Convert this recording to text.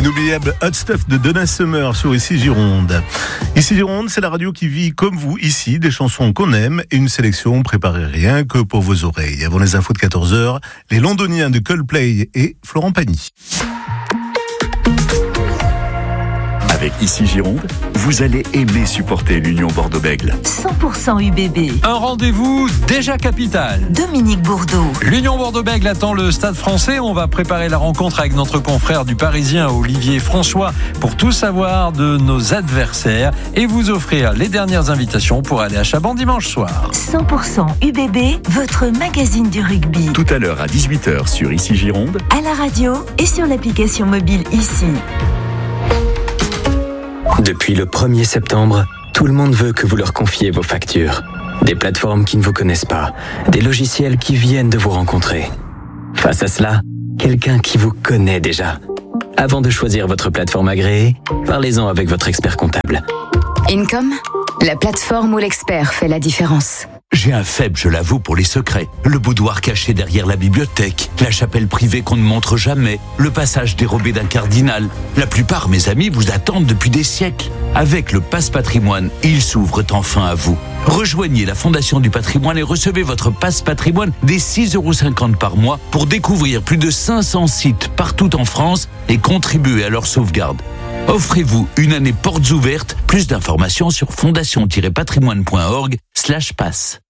L'inoubliable Hot Stuff de Donna Summer sur Ici Gironde. Ici Gironde, c'est la radio qui vit comme vous ici, des chansons qu'on aime et une sélection préparée rien que pour vos oreilles. Avant les infos de 14h, les Londoniens de Coldplay et Florent Pagny. Avec Ici Gironde, vous allez aimer supporter l'Union Bordeaux-Bègles. 100% UBB. Un rendez-vous déjà capital. Dominique Bourdeau. L'Union Bordeaux-Bègles attend le Stade Français. On va préparer la rencontre avec notre confrère du Parisien, Olivier François, pour tout savoir de nos adversaires et vous offrir les dernières invitations pour aller à Chaban dimanche soir. 100% UBB, votre magazine du rugby. Tout à l'heure à 18h sur Ici Gironde, À la radio et sur l'application mobile Ici. Depuis le 1er septembre, tout le monde veut que vous leur confiez vos factures. Des plateformes qui ne vous connaissent pas, des logiciels qui viennent de vous rencontrer. Face à cela, quelqu'un qui vous connaît déjà. Avant de choisir votre plateforme agréée, parlez-en avec votre expert comptable. Income, la plateforme où l'expert fait la différence. J'ai un faible, je l'avoue, pour les secrets. Le boudoir caché derrière la bibliothèque, la chapelle privée qu'on ne montre jamais, le passage dérobé d'un cardinal. La plupart, mes amis, vous attendent depuis des siècles. Avec le Pass Patrimoine, ils s'ouvrent enfin à vous. Rejoignez la Fondation du Patrimoine et recevez votre Pass Patrimoine dès 6,50 € par mois pour découvrir plus de 500 sites partout en France et contribuer à leur sauvegarde. Offrez-vous une année portes ouvertes. Plus d'informations sur fondation-patrimoine.org/pass.